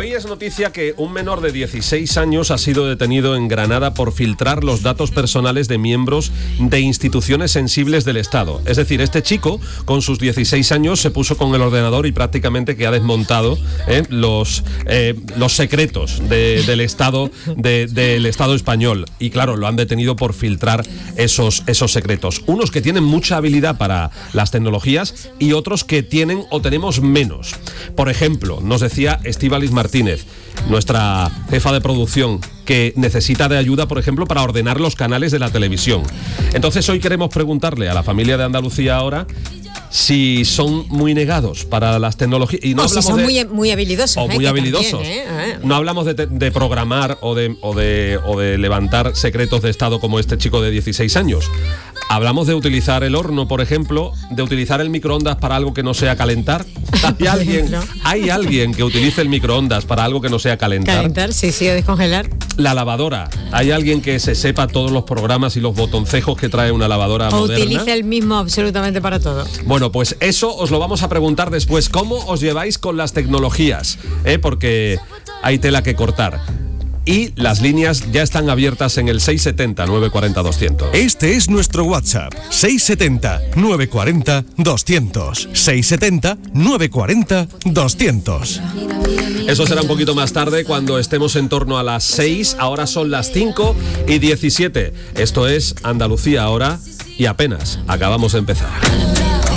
hoy es noticia que un menor de 16 años ha sido detenido en Granada por filtrar los datos personales de miembros de instituciones sensibles del Estado. Es decir, este chico, con sus 16 años, se puso con el ordenador y prácticamente que ha desmontado los secretos del Estado español. Y claro, lo han detenido por filtrar esos secretos. Unos que tienen mucha habilidad para las tecnologías y otros que tienen o tenemos menos. Por ejemplo, nos decía Estíbaliz Martínez, nuestra jefa de producción, que necesita de ayuda, por ejemplo, para ordenar los canales de la televisión. Entonces hoy queremos preguntarle a la familia de Andalucía Ahora si son muy negados para las tecnologías. Y no hablamos si son muy habilidosos. O muy habilidosos. También, No hablamos de programar o de levantar secretos de Estado como este chico de 16 años. Hablamos de utilizar el horno, por ejemplo, de utilizar el microondas para algo que no sea calentar. ¿Hay alguien que utilice el microondas para algo que no sea calentar? Calentar, sí, o descongelar. La lavadora. ¿Hay alguien que se sepa todos los programas y los botoncejos que trae una lavadora moderna? O utilice el mismo absolutamente para todo. Bueno, pues eso os lo vamos a preguntar después. ¿Cómo os lleváis con las tecnologías? Porque hay tela que cortar. Y las líneas ya están abiertas en el 670-940-200. Este es nuestro WhatsApp, 670-940-200. 670-940-200. Eso será un poquito más tarde, cuando estemos en torno a las 6. Ahora son las 5:17. Esto es Andalucía Ahora y apenas acabamos de empezar.